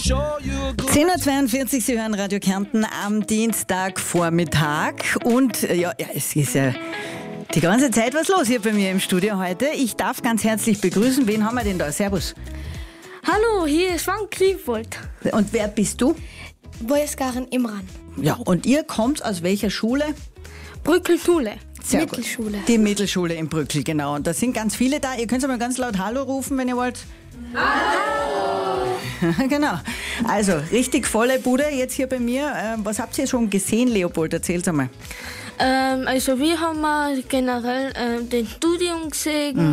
10.42 Uhr, Sie hören Radio Kärnten am Dienstagvormittag. Und ja, es ist ja die ganze Zeit was los hier bei mir im Studio heute. Ich darf ganz herzlich begrüßen. Wen haben wir denn da? Servus. Hallo, hier ist Frank Griefold. Und wer bist du? Boyskarin Imran. Ja, und ihr kommt aus welcher Schule? Brückelschule. Sehr Mittelschule. Gut. Die Mittelschule in Brückel, genau. Und da sind ganz viele da. Ihr könnt mal ganz laut Hallo rufen, wenn ihr wollt. Hallo! Genau. Also, richtig volle Bude jetzt hier bei mir. Was habt ihr schon gesehen, Leopold? Erzähl's einmal. Also wir haben mal generell den Studium gesehen.